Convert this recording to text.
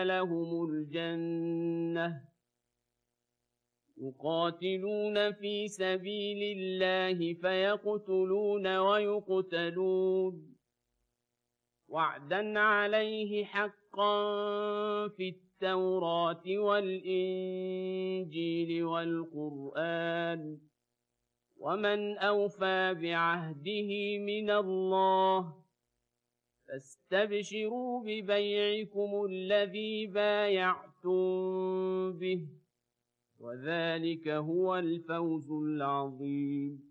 لهم الجنة يقاتلون في سبيل الله فيقتلون ويقتلون وعدا عليه حقا في التوراة والإنجيل والقرآن ومن أوفى بعهده من الله فاستبشروا ببيعكم الذي بايعتم به وذلك هو الفوز العظيم.